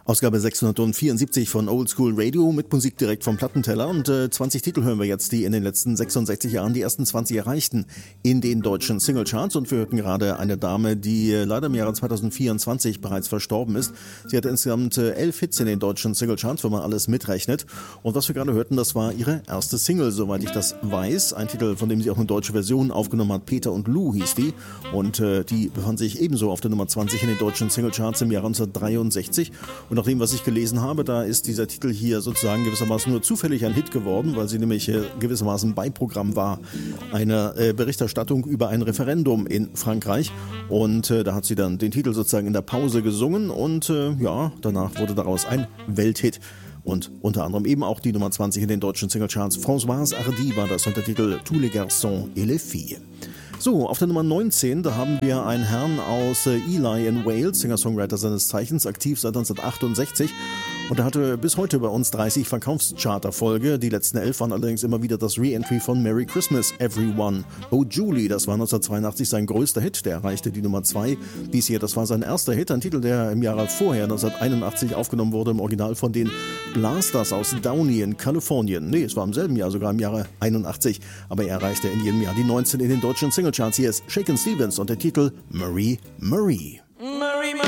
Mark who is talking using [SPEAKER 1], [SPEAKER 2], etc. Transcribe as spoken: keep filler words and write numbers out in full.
[SPEAKER 1] Ausgabe sechshundertvierundsiebzig von Old School Radio mit Musik direkt vom Plattenteller und äh, zwanzig Titel hören wir jetzt, die in den letzten sechsundsechzig Jahren die ersten zwanzig erreichten in den deutschen Singlecharts, und wir hörten gerade eine Dame, die äh, leider im Jahre zweitausendvierundzwanzig bereits verstorben ist. Sie hatte insgesamt äh, elf Hits in den deutschen Singlecharts, wenn man alles mitrechnet, und was wir gerade hörten, das war ihre erste Single, soweit ich das weiß, ein Titel, von dem sie auch eine deutsche Version aufgenommen hat. Peter und Lou hieß die, und äh, die befand sich ebenso auf der Nummer zwanzig in den deutschen Singlecharts im Jahr neunzehnhundertdreiundsechzig. Und nach dem, was ich gelesen habe, da ist dieser Titel hier sozusagen gewissermaßen nur zufällig ein Hit geworden, weil sie nämlich äh, gewissermaßen Beiprogramm war einer äh, Berichterstattung über ein Referendum in Frankreich. Und äh, da hat sie dann den Titel sozusagen in der Pause gesungen, und äh, ja, danach wurde daraus ein Welthit. Und unter anderem eben auch die Nummer zwanzig in den deutschen Singlecharts. Françoise Hardy war das unter Titel Tous les garçons et les filles. So, auf der Nummer neunzehn, da haben wir einen Herrn aus äh, Ely in Wales, Singer-Songwriter seines Zeichens, aktiv seit neunzehnhundertachtundsechzig. Und er hatte bis heute bei uns dreißig Verkaufschart-Erfolge. Die letzten elf waren allerdings immer wieder das Re-Entry von Merry Christmas, Everyone. Oh Julie, das war neunzehnhundertzweiundachtzig sein größter Hit. Der erreichte die Nummer zwei. Dies hier, das war sein erster Hit. Ein Titel, der im Jahre vorher, neunzehnhunderteinundachtzig, aufgenommen wurde, im Original von den Blasters aus Downey in Kalifornien. Nee, es war im selben Jahr, sogar im Jahre einundachtzig. Aber er erreichte in jedem Jahr die neunzehn in den deutschen Singlecharts. Hier ist Shakin' Stevens und der Titel Marie Marie.